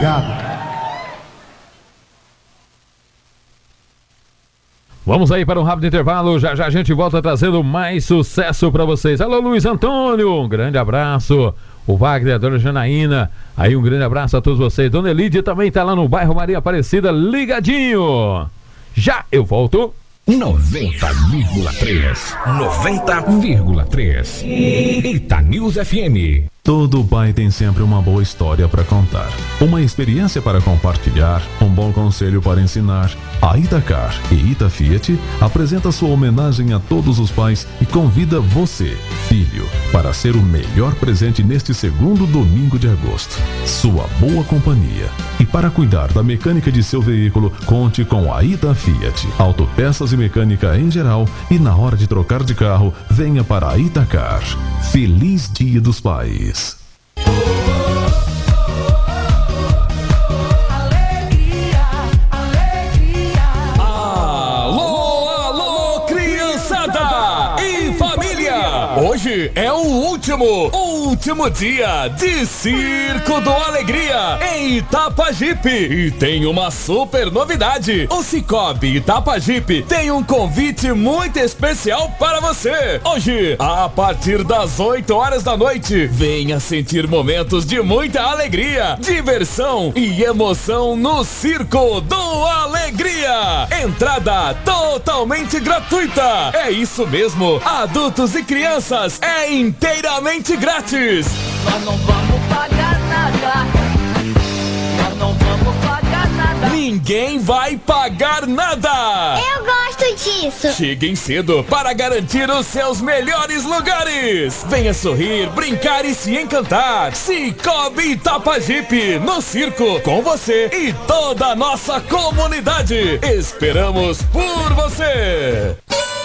Obrigado. Vamos aí para um rápido intervalo, já já a gente volta trazendo mais sucesso para vocês. Alô, Luiz Antônio, um grande abraço. O Wagner, a dona Janaína, aí um grande abraço a todos vocês. Dona Elídia também está lá no bairro Maria Aparecida, ligadinho. Já eu volto. 90,3 90,3 Itanews FM. Todo pai tem sempre uma boa história para contar, uma experiência para compartilhar, um bom conselho para ensinar. A Itacar e Ita Fiat apresenta sua homenagem a todos os pais e convida você, filho, para ser o melhor presente neste segundo domingo de agosto. Sua boa companhia. E para cuidar da mecânica de seu veículo, conte com a Ita Fiat. Autopeças e mecânica em geral, e na hora de trocar de carro, venha para a Itacar. Feliz Dia dos Pais. Alô, criançada e família! Hoje é o último dia de Circo do Alegria em Itapajipe. E tem uma super novidade. O Cicobi Itapajipe tem um convite muito especial para você. Hoje, a partir das 8 horas da noite, venha sentir momentos de muita alegria, diversão e emoção no Circo do Alegria. Entrada totalmente gratuita. É isso mesmo, adultos e crianças, é inteiramente grátis. Nós não vamos pagar nada. Nós não vamos pagar nada. Ninguém vai pagar nada. Eu gosto disso. Cheguem cedo para garantir os seus melhores lugares. Venha sorrir, brincar e se encantar. Cicobi Itapajipe, no circo, com você e toda a nossa comunidade. Esperamos por você.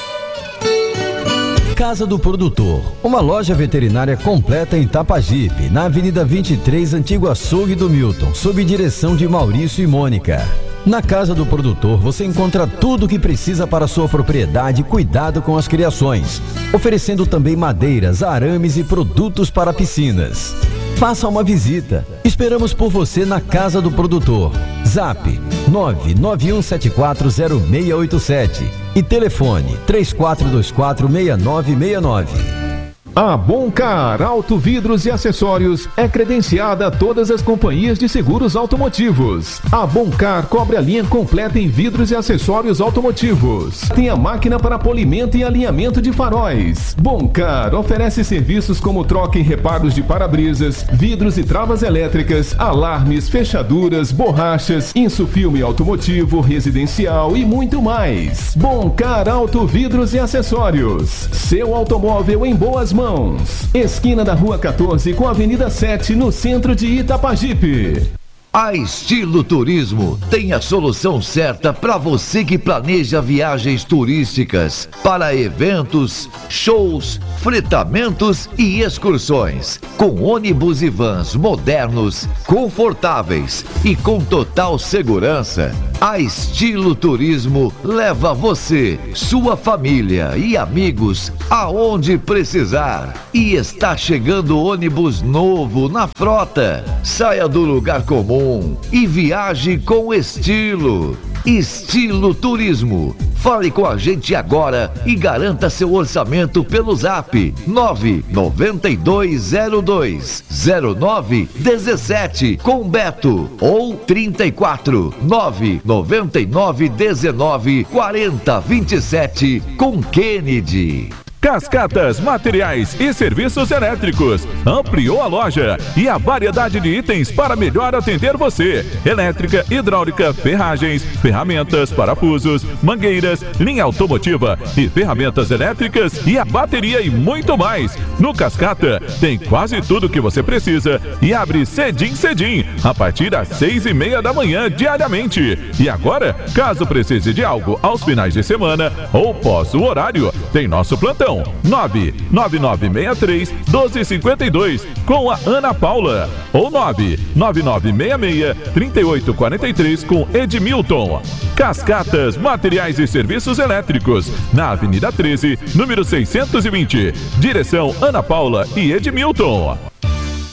Casa do Produtor, uma loja veterinária completa em Itapajipe, na Avenida 23, Antigo Açougue do Milton, sob direção de Maurício e Mônica. Na Casa do Produtor você encontra tudo o que precisa para sua propriedade e cuidado com as criações, oferecendo também madeiras, arames e produtos para piscinas. Faça uma visita. Esperamos por você na Casa do Produtor. Zap 991740687 e telefone 34246969. A Boncar Auto Vidros e Acessórios é credenciada a todas as companhias de seguros automotivos. A Boncar cobre a linha completa em vidros e acessórios automotivos. Tem a máquina para polimento e alinhamento de faróis. Boncar oferece serviços como troca e reparos de para-brisas, vidros e travas elétricas, alarmes, fechaduras, borrachas, insufilme automotivo, residencial e muito mais. Boncar Auto Vidros e Acessórios. Seu automóvel em boas mãos. Esquina da Rua 14 com a Avenida 7, no centro de Itapajipe. A Estilo Turismo tem a solução certa para você que planeja viagens turísticas para eventos, shows, fretamentos e excursões. Com ônibus e vans modernos, confortáveis e com total segurança. A Estilo Turismo leva você, sua família e amigos aonde precisar. E está chegando ônibus novo na frota. Saia do lugar comum e viaje com estilo. Estilo Turismo. Fale com a gente agora e garanta seu orçamento pelo Zap 992020917 com Beto ou 34-999194027 com Kennedy. Cascatas, materiais e serviços elétricos. Ampliou a loja e a variedade de itens para melhor atender você. Elétrica, hidráulica, ferragens, ferramentas, parafusos, mangueiras, linha automotiva e ferramentas elétricas e a bateria e muito mais. No Cascata tem quase tudo que você precisa e abre cedinho a partir das 6:30 da manhã diariamente. E agora, caso precise de algo aos finais de semana ou pós o horário, tem nosso plantão 99963-1252 com a Ana Paula ou 99966-3843 com Edmilton. Cascatas, materiais e serviços elétricos, na Avenida 13, número 620, direção Ana Paula e Edmilton.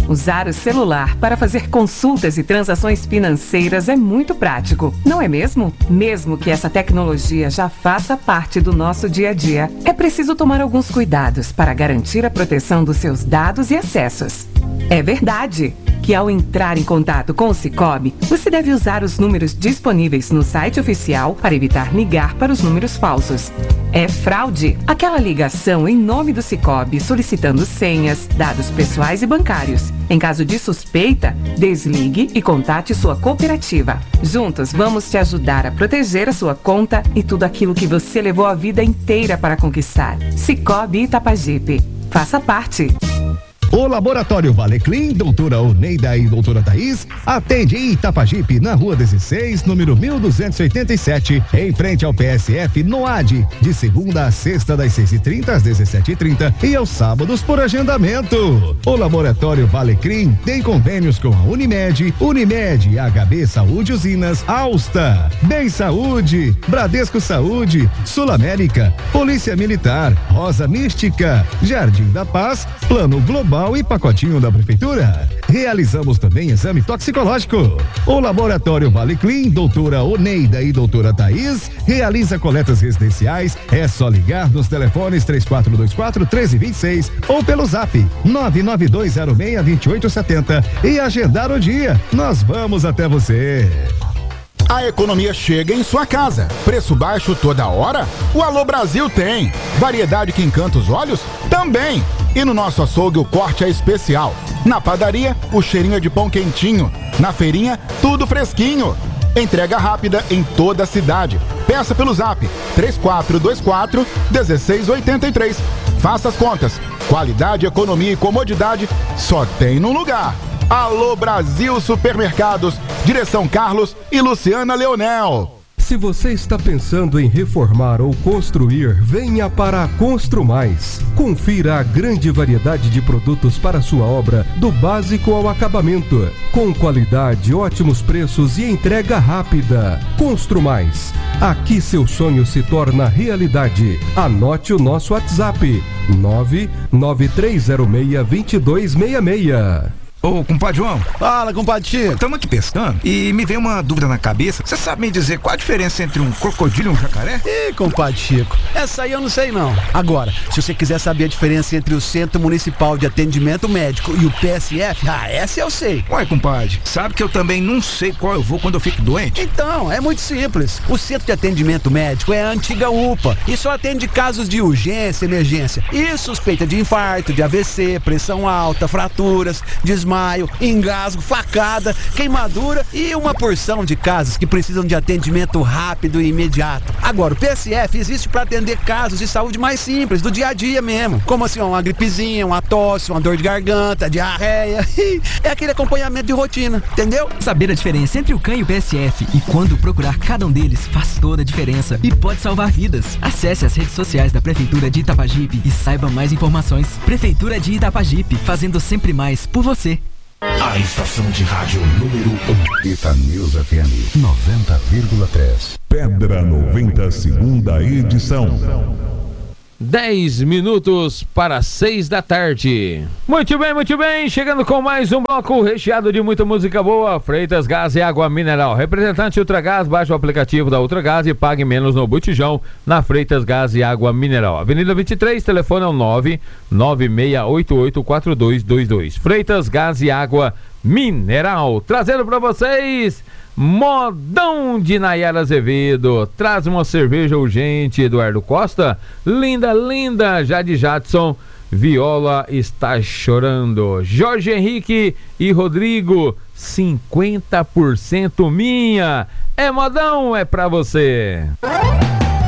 Usar o celular para fazer consultas e transações financeiras é muito prático, não é mesmo? Mesmo que essa tecnologia já faça parte do nosso dia a dia, é preciso tomar alguns cuidados para garantir a proteção dos seus dados e acessos. É verdade que ao entrar em contato com o Sicoob, você deve usar os números disponíveis no site oficial para evitar ligar para os números falsos. É fraude aquela ligação em nome do Sicoob solicitando senhas, dados pessoais e bancários. Em caso de suspeita, desligue e contate sua cooperativa. Juntos vamos te ajudar a proteger a sua conta e tudo aquilo que você levou a vida inteira para conquistar. Sicoob Itapajipe. Faça parte. O Laboratório Valeclim, doutora Oneida e doutora Thaís, atende em Itapajipe, na rua 16, número 1287, em frente ao PSF, no AD, de segunda a sexta, das 6h30 às 17h30 e aos sábados por agendamento. O Laboratório Valeclim tem convênios com a Unimed, HB Saúde Usinas, Alsta, Bem Saúde, Bradesco Saúde, Sul América, Polícia Militar, Rosa Mística, Jardim da Paz, Plano Global e pacotinho da prefeitura. Realizamos também exame toxicológico. O Laboratório Valeclim, doutora Oneida e doutora Thaís, realiza coletas residenciais. É só ligar nos telefones 3424-1326 ou pelo zap 99206-2870 e agendar o dia. Nós vamos até você. A economia chega em sua casa. Preço baixo toda hora? O Alô Brasil tem. Variedade que encanta os olhos? Também. E no nosso açougue o corte é especial. Na padaria, o cheirinho é de pão quentinho. Na feirinha, tudo fresquinho. Entrega rápida em toda a cidade. Peça pelo zap 3424-1683. Faça as contas. Qualidade, economia e comodidade só tem num lugar. Alô Brasil Supermercados, direção Carlos e Luciana Leonel. Se você está pensando em reformar ou construir, venha para a Construmais. Confira a grande variedade de produtos para sua obra, do básico ao acabamento. Com qualidade, ótimos preços e entrega rápida. Construmais. Aqui seu sonho se torna realidade. Anote o nosso WhatsApp: 99306-2266. Ô, compadre João. Fala, compadre Chico. Estamos aqui pescando e me veio uma dúvida na cabeça. Você sabe me dizer qual a diferença entre um crocodilo e um jacaré? Ih, compadre Chico, essa aí eu não sei não. Agora, se você quiser saber a diferença entre o Centro Municipal de Atendimento Médico e o PSF, essa eu sei. Ué, compadre, sabe que eu também não sei qual eu vou quando eu fico doente? Então, é muito simples. O Centro de Atendimento Médico é a antiga UPA e só atende casos de urgência, emergência e suspeita de infarto, de AVC, pressão alta, fraturas, desmaio, engasgo, facada, queimadura e uma porção de casos que precisam de atendimento rápido e imediato. Agora, o PSF existe para atender casos de saúde mais simples, do dia a dia mesmo, como assim, uma gripezinha, uma tosse, uma dor de garganta, diarreia. É aquele acompanhamento de rotina, entendeu? Saber a diferença entre o CAN e o PSF e quando procurar cada um deles faz toda a diferença e pode salvar vidas. Acesse as redes sociais da Prefeitura de Itapajipe e saiba mais informações. Prefeitura de Itapajipe, fazendo sempre mais por você. A estação de rádio número 1. Ita News FM 90,3. Pedra 90, segunda edição. 10 minutos para 6 da tarde. Muito bem, chegando com mais um bloco recheado de muita música boa. Freitas Gás e Água Mineral. Representante Ultragás, baixe o aplicativo da Ultragás e pague menos no botijão na Freitas Gás e Água Mineral. Avenida 23, telefone é o 996884222. Freitas Gás e Água Mineral. Trazendo para vocês modão de Nayara Azevedo. Traz uma cerveja urgente, Eduardo Costa. Linda, Jade Jadson. Viola está chorando. Jorge Henrique e Rodrigo, 50% minha. É modão, é pra você.